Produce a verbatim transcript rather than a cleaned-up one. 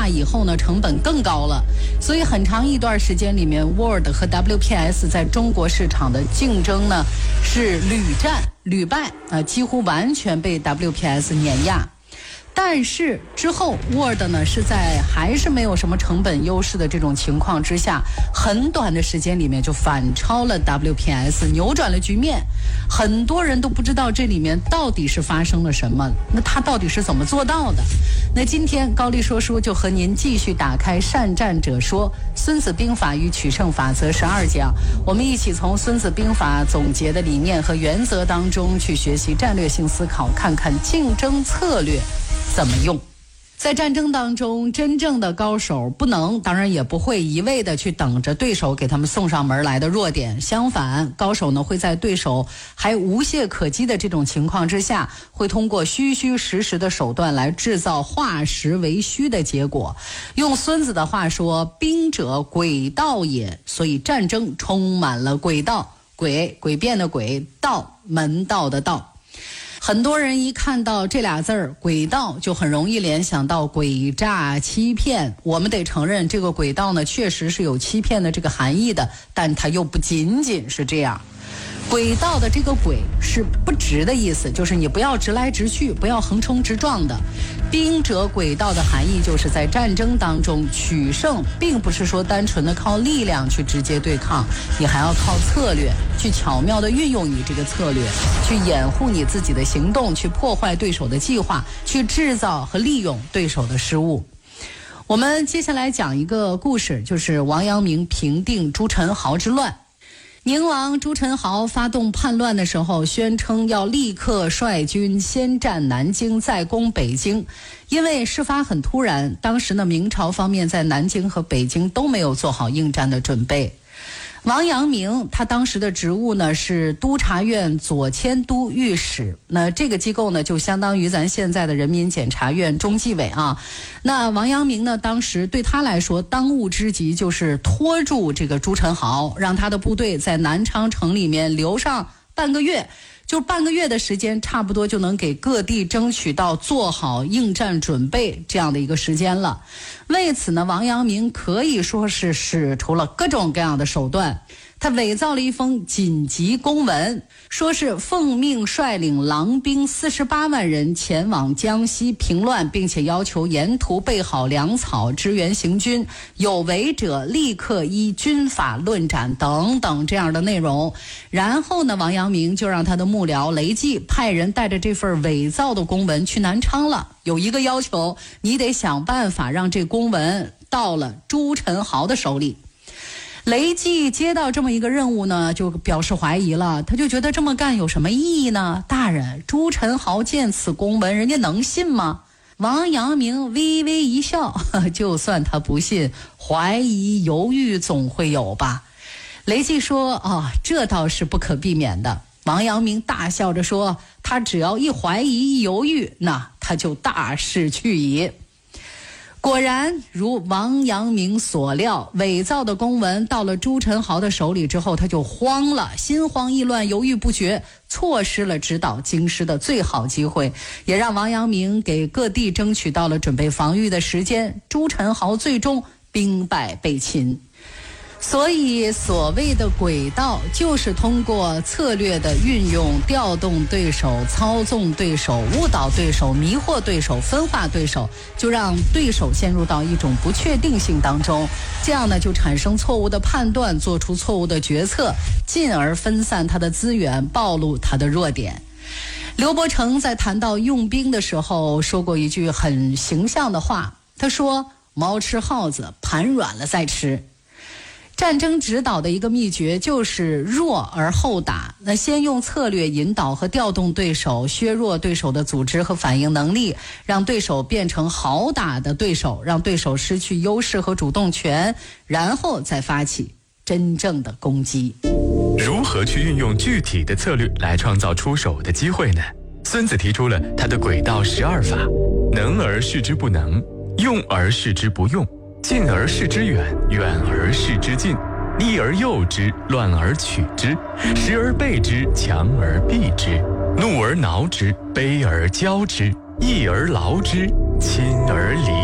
化以后呢，成本更高了，所以很长一段时间里面 Word 和 W P S 在中国市场的竞争呢是屡战屡败，呃，几乎完全被 W P S 碾压。但是之后 Word 呢是在还是没有什么成本优势的这种情况之下，很短的时间里面就反超了 W P S， 扭转了局面。很多人都不知道这里面到底是发生了什么，那他到底是怎么做到的？那今天高丽说书就和您继续打开善战者说孙子兵法与取胜法则十二讲，我们一起从孙子兵法总结的理念和原则当中去学习战略性思考，看看竞争策略怎么用。在战争当中，真正的高手不能，当然也不会一味的去等着对手给他们送上门来的弱点，相反，高手呢会在对手还无懈可击的这种情况之下，会通过虚虚实实的手段来制造化实为虚的结果。用孙子的话说，兵者诡道也，所以战争充满了诡道，诡诡辩的诡，道门道的道。很多人一看到这俩字儿诡道，就很容易联想到诡诈欺骗。我们得承认，这个诡道呢确实是有欺骗的这个含义的，但它又不仅仅是这样。轨道的这个轨是不直的意思，就是你不要直来直去，不要横冲直撞的。兵者轨道的含义就是在战争当中取胜，并不是说单纯的靠力量去直接对抗，你还要靠策略，去巧妙的运用你这个策略，去掩护你自己的行动，去破坏对手的计划，去制造和利用对手的失误。我们接下来讲一个故事，就是王阳明平定朱宸濠之乱。宁王朱宸濠发动叛乱的时候，宣称要立刻率军先占南京，再攻北京。因为事发很突然，当时呢，明朝方面在南京和北京都没有做好应战的准备。王阳明他当时的职务呢是督察院左迁都御史，那这个机构呢就相当于咱现在的人民检察院中纪委啊。那王阳明呢当时对他来说当务之急就是拖住这个朱宸濠，让他的部队在南昌城里面留上半个月，就半个月的时间差不多就能给各地争取到做好应战准备这样的一个时间了。为此呢，王阳明可以说是使出了各种各样的手段。他伪造了一封紧急公文，说是奉命率领狼兵四十八万人前往江西平乱，并且要求沿途备好粮草支援行军，有违者立刻依军法论斩等等这样的内容。然后呢，王阳明就让他的幕僚雷季派人带着这份伪造的公文去南昌了。有一个要求，你得想办法让这公文到了朱宸濠的手里。雷季接到这么一个任务呢，就表示怀疑了，他就觉得这么干有什么意义呢？大人，朱宸濠见此公文，人家能信吗？王阳明微微一笑，就算他不信，怀疑犹豫总会有吧。雷季说，哦，这倒是不可避免的。王阳明大笑着说，他只要一怀疑一犹豫，那他就大势去矣。果然如王阳明所料，伪造的公文到了朱宸濠的手里之后，他就慌了，心慌意乱，犹豫不决，错失了直捣京师的最好机会，也让王阳明给各地争取到了准备防御的时间。朱宸濠最终兵败被擒。所以所谓的诡道，就是通过策略的运用，调动对手，操纵对手，误导对手，迷惑对手，分化对手，就让对手陷入到一种不确定性当中，这样呢就产生错误的判断，做出错误的决策，进而分散他的资源，暴露他的弱点。刘伯承在谈到用兵的时候说过一句很形象的话，他说，猫吃耗子，盘软了再吃。战争指导的一个秘诀就是弱而后打，那先用策略引导和调动对手，削弱对手的组织和反应能力，让对手变成好打的对手，让对手失去优势和主动权，然后再发起真正的攻击。 如何去运用具体的策略来创造出手的机会呢？孙子提出了他的轨道十二法：能而示之不能，用而示之不用，近而视之远，远而视之近，逆而诱之，乱而取之，时而备之，强而避之，怒而挠之，卑而骄之，义而劳之，亲而离